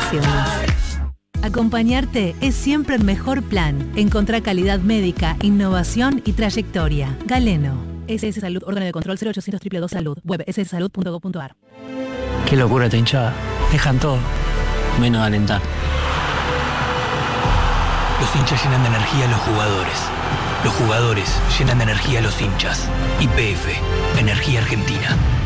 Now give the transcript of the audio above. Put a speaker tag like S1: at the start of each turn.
S1: generaciones. Acompañarte es siempre el mejor plan. Encontrá calidad médica, innovación y trayectoria. Galeno. SS Salud, órgano de control 0800 222 Salud. Web sssalud.gov.ar.
S2: Qué locura esta hinchada. Dejan todo, menos alentar.
S3: Los hinchas llenan de energía a los jugadores. Los jugadores llenan de energía a los hinchas. YPF, Energía Argentina.